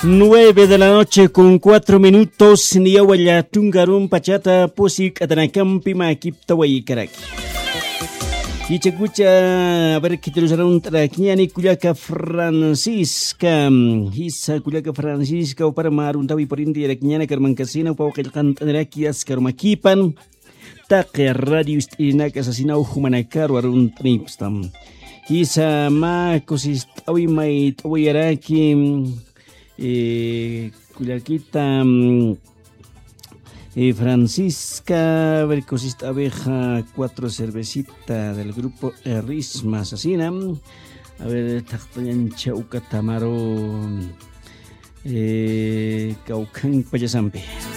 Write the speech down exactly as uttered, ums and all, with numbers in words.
Nueve de la noche con cuatro minutos. Niawaya tungarum pachata pusik atanacampi makipta waikaraki. Ichakucha a ver que te lo un traquiani cuyaca Francisca. Hisa cuyaca Francisca o para mar un tabi por india raquiana carmancasina o pau que cantanakias carmakipan. Taque radio istinaka asesina o humanakar warun tripstam. Hisa ma cosis tabi mai tawiraki. Eh, Cuyaquita eh, Francisca, Vercosista Abeja, cuatro cervecita del grupo Risma Asesina. A ver, Tactayan Chauca Tamaro, eh, Caucán Payasampe.